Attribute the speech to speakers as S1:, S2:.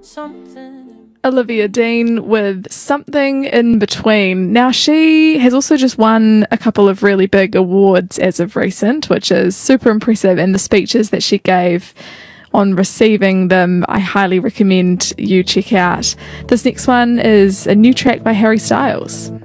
S1: Olivia Dean with Something in Between. Now, she has also just won a couple of really big awards as of recent, which is super impressive, and the speeches that she gave on receiving them, I highly recommend you check out. This next one is a new track by Harry Styles.